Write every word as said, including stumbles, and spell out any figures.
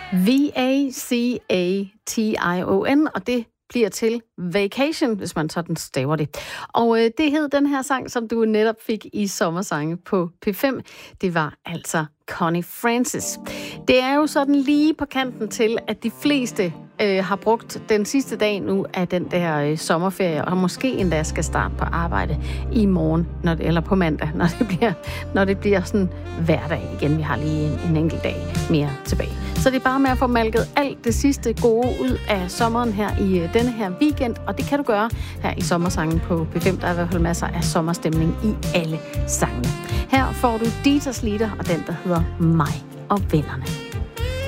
V A C A T I O N, og det bliver til Vacation, hvis man sådan staver det. Og øh, det hed den her sang, som du netop fik i sommersange på P fem. Det var altså Connie Francis. Det er jo sådan lige på kanten til, at de fleste øh, har brugt den sidste dag nu af den der øh, sommerferie, og måske endda skal starte på arbejde i morgen, når det, eller på mandag, når det bliver, når det bliver sådan hverdag igen. Vi har lige en, en enkelt dag mere tilbage. Så det er bare med at få malket alt det sidste gode ud af sommeren her i øh, denne her weekend, og det kan du gøre her i sommersangen på P fem. Der er i hvert fald masser af sommerstemning i alle sangene. Her får du Dieter Sliter og den, der hedder Mig og Vennerne.